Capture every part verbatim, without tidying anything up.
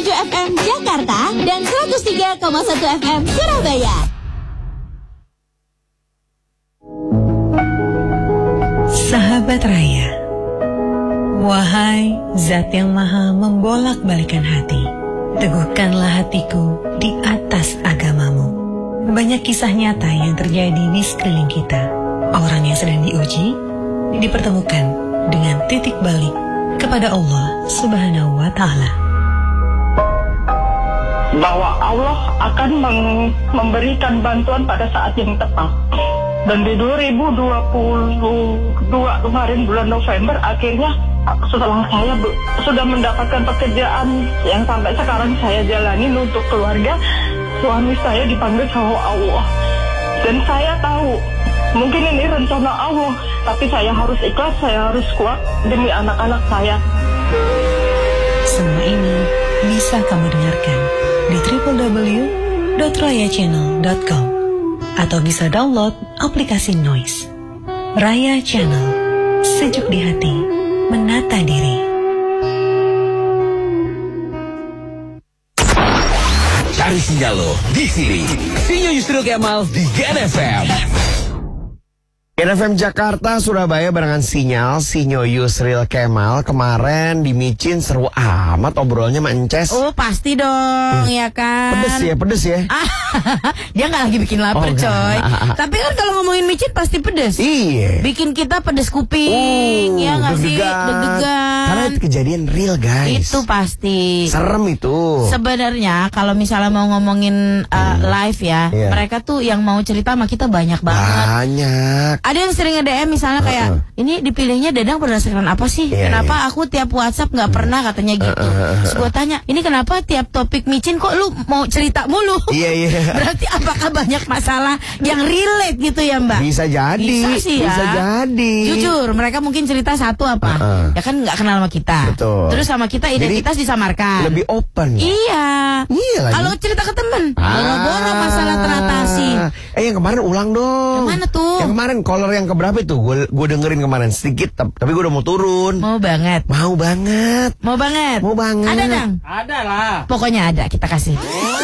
tujuh F M Jakarta dan seratus tiga koma satu F M Surabaya. Sahabat Raya, wahai zat yang maha membolak-balikan hati, teguhkanlah hatiku di atas agamamu. Banyak kisah nyata yang terjadi di sekeliling kita. Orang yang sedang diuji dipertemukan dengan titik balik kepada Allah Subhanahu wa Ta'ala. Bahwa Allah akan meng- memberikan bantuan pada saat yang tepat. Dan di dua ribu dua puluh dua kemarin bulan November akhirnya setelah saya be- sudah mendapatkan pekerjaan yang sampai sekarang saya jalanin untuk keluarga, suami saya dipanggil sama Allah. Dan saya tahu mungkin ini rencana Allah, tapi saya harus ikhlas, saya harus kuat demi anak-anak saya. Semua ini bisa kamu dengarkan di w w w dot raya channel dot com atau bisa download aplikasi Noise. Raya Channel, sejuk di hati, menata diri. Cari sinyal lo di sini. Sinyo Yusril Kemal di Gen F M. Gen F M Jakarta, Surabaya barengan Sinyal, Sinyo Yusril Kemal. Kemarin di Micin seru amat obrolannya Mances. Oh pasti dong, hmm. ya kan. Pedes ya, pedes ya. Dia nggak lagi bikin lapar, oh, coy. Tapi kan kalau ngomongin micin pasti pedes. Iya. Bikin kita pedes kuping, uh, ya nggak sih? Deg-degan. Karena itu kejadian real, guys. Itu pasti. Serem itu. Sebenarnya kalau misalnya mau ngomongin uh, hmm. live ya, yeah. mereka tuh yang mau cerita sama kita banyak banget. Banyak. Ada yang sering nge-D M misalnya kayak, uh -uh. ini dipilihnya Dadang berdasarkan apa sih? Yeah, kenapa yeah. aku tiap WhatsApp nggak uh -uh. pernah katanya gitu. Uh -uh. Terus gue tanya, ini kenapa tiap topik micin kok lu mau cerita mulu? Iya, yeah, iya. Yeah. Berarti apakah banyak masalah yang relate gitu ya Mbak? Bisa jadi. Bisa sih ya. Bisa jadi. Jujur, mereka mungkin cerita satu apa? Uh -uh. Ya kan nggak kenal sama kita. Betul. Terus sama kita identitas jadi, disamarkan. Lebih open. Iya. Iya lagi. Kalau cerita ke temen, ah. boro-boro masalah teratasi. Eh yang kemarin ulang dong. Yang mana tuh? Yang kemarin caller yang keberapa itu? Gue gue dengerin kemarin sedikit, tapi gue udah mau turun. Mau banget. Mau banget. Mau banget. Mau banget. Ada Dang? Ada lah. Pokoknya ada, kita kasih.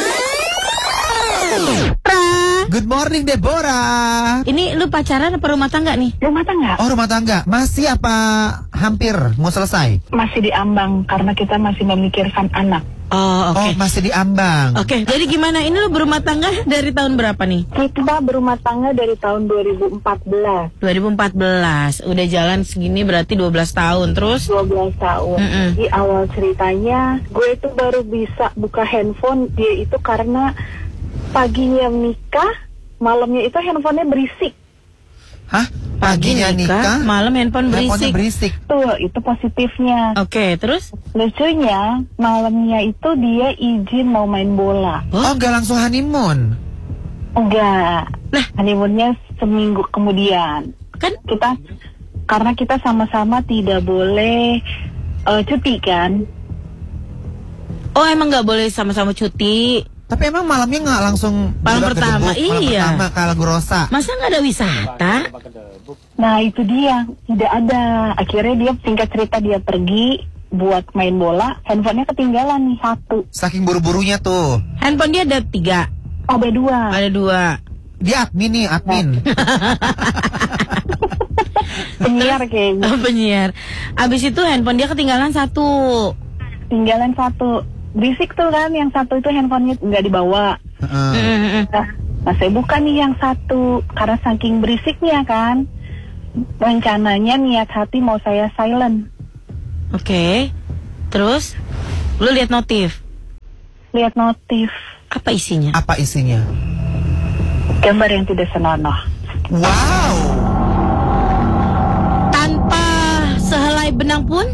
Good morning Deborah. Ini lu pacaran apa rumah tangga nih? Rumah tangga. Oh rumah tangga. Masih apa hampir mau selesai? Masih diambang karena kita masih memikirkan anak. Oh oke. Okay. Oh masih diambang. Oke. Okay. Jadi gimana? Ini lu berumah tangga dari tahun berapa nih? Kita berumah tangga dari tahun dua ribu empat belas. dua ribu empat belas. Udah jalan segini berarti dua belas tahun. Terus? dua belas tahun. Mm -mm. Di awal ceritanya gue itu baru bisa buka handphone dia itu karena paginya nikah, malamnya itu handphonenya berisik. Hah? Paginya nikah, malam handphone berisik. berisik. Tuh, itu positifnya. Oke, okay, terus? Lucunya, malamnya itu dia izin mau main bola. Oh, oh enggak langsung honeymoon? Enggak. Nah, honeymoonnya seminggu kemudian. Kan kita, karena kita sama-sama tidak boleh uh, cuti kan. Oh, emang nggak boleh sama-sama cuti? Tapi emang malamnya nggak langsung malam pertama, kedebuk, iya. Malam pertama ke Lagu Rosa. Masa nggak ada wisata? Nah itu dia, tidak ada. Akhirnya dia singkat cerita dia pergi buat main bola, handphonenya ketinggalan nih satu. Saking buru-burunya tuh. Handphone dia ada tiga. Oh, ada dua. Ada dua. Dia admin nih, admin. Penyiar kayaknya. Oh, penyiar. Abis itu handphone dia ketinggalan satu. Ketinggalan satu. Berisik tuh kan, yang satu itu handphonenya nggak dibawa. Uh. Nah, nah, saya buka nih yang satu, karena saking berisiknya kan, rencananya niat hati mau saya silent. Oke, okay. Terus, lu lihat notif? Lihat notif. Apa isinya? Apa isinya? Gambar yang tidak senonoh. Wow. Tanpa sehelai benang pun?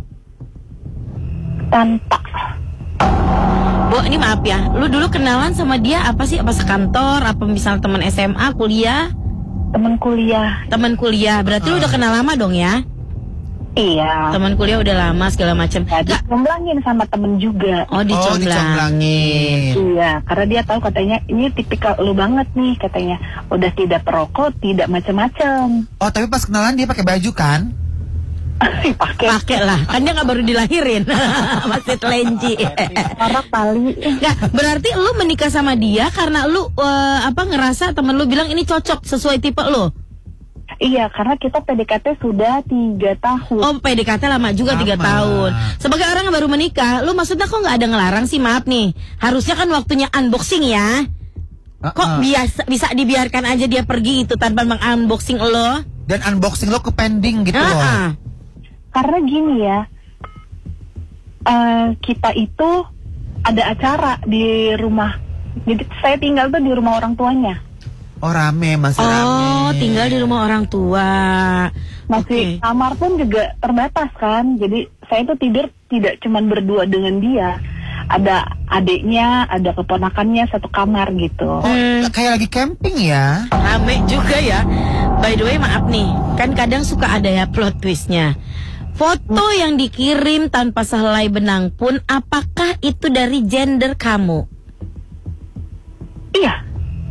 Tanpa. Bu, ini maaf ya, lu dulu kenalan sama dia apa sih? Apa sekantor? Apa misal teman S M A, kuliah? Teman kuliah. Teman kuliah, berarti uh. lu udah kenal lama dong ya? Iya. Teman kuliah udah lama segala macam. Ya, dicomblangin sama temen juga. Oh, dicomblangin. Oh, dicomblangin. Iya, karena dia tahu katanya ini tipikal lu banget nih katanya. Udah tidak perokok, tidak macam-macam. Oh, tapi pas kenalan dia pakai baju kan? Pakai Pakai lah, kan dia nggak baru dilahirin. Masih telenci. parah kali. Nggak, berarti lu menikah sama dia karena lu uh, apa ngerasa temen lu bilang ini cocok sesuai tipe lu? Iya, karena kita P D K T sudah tiga tahun. Oh, P D K T lama juga tiga Lama. tahun. Sebagai orang yang baru menikah, lu maksudnya kok nggak ada ngelarang sih? Maaf nih, harusnya kan waktunya unboxing ya. Kok Uh-uh. biasa bisa dibiarkan aja dia pergi itu tanpa meng-unboxing lo? Dan unboxing lo ke pending gitu loh. Ah, ah. Karena gini ya, eh, kita itu ada acara di rumah. Jadi saya tinggal tuh di rumah orang tuanya. Oh rame, masih rame. Oh, tinggal di rumah orang tua. Masih Oke. kamar pun juga terbatas kan. Jadi saya tuh tidur tidak cuman berdua dengan dia. Ada adiknya, ada keponakannya satu kamar gitu. Hmm, Kayak lagi camping ya. rame juga ya. By the way, maaf nih, kan kadang suka ada ya plot twistnya. Foto yang dikirim tanpa sehelai benang pun, apakah itu dari gender kamu? Iya,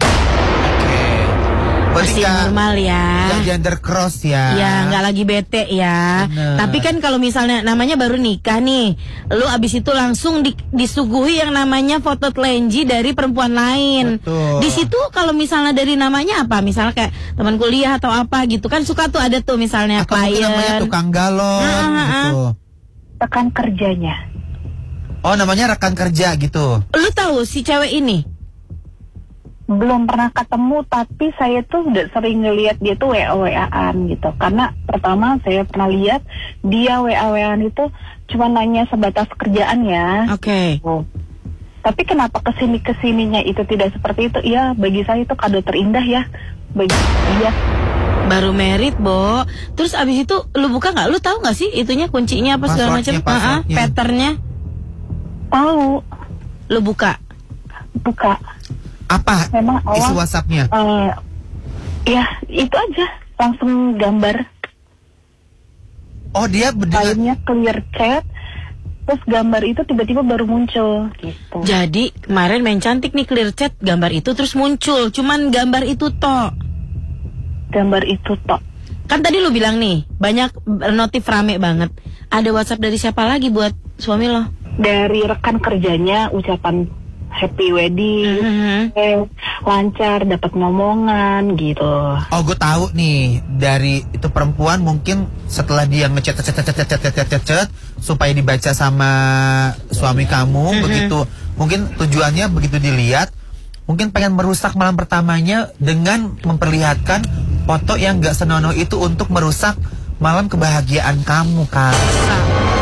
Berarti Masih nggak- normal ya. nggak gender cross ya. Ya, nggak lagi bete ya. Bener. Tapi kan kalau misalnya namanya baru nikah nih, lu abis itu langsung di- disuguhi yang namanya foto telenji dari perempuan lain. Betul. Di situ kalau misalnya dari namanya apa? Misalnya kayak teman kuliah atau apa gitu kan suka tuh ada tuh misalnya Atau mungkin namanya klien. tukang galon Ah, ah, ah. gitu. rekan kerjanya. Oh namanya rekan kerja gitu. Lu tahu si cewek ini? Belum pernah ketemu, tapi saya tuh udah sering ngelihat dia tuh W A W A-an gitu. Karena pertama saya pernah lihat dia W A W A-an itu cuma nanya sebatas kerjaan ya. Oke. Oh. Tapi kenapa kesini kesininya itu tidak seperti itu? Ya bagi saya itu kado terindah ya. Bagi dia. Baru merit, Bo. Terus abis itu lu buka nggak? Lu tahu nggak sih itunya kuncinya apa segala macam? Passwordnya, Ah, ah, passwordnya. patternnya. Tahu, Lu buka. buka. Apa Memang isi awal. WhatsAppnya? Eh, ya itu aja, langsung gambar. Oh dia dengan Filenya clear chat, terus gambar itu tiba-tiba baru muncul gitu. Jadi kemarin main cantik nih clear chat, gambar itu terus muncul. Cuman gambar itu toh. Gambar itu tok. Kan tadi lu bilang nih banyak notif rame banget. Ada WhatsApp dari siapa lagi buat suami lo? Dari rekan kerjanya ucapan happy wedding, Mhm. eh, lancar, dapat ngomongan gitu. Oh gue tahu nih dari itu perempuan mungkin setelah dia ngechat chat chat chat chat chat chat, chat, chat, supaya dibaca sama suami kamu begitu mungkin tujuannya begitu dilihat mungkin pengen merusak malam pertamanya dengan memperlihatkan foto yang gak senonoh itu untuk merusak malam kebahagiaan kamu kan.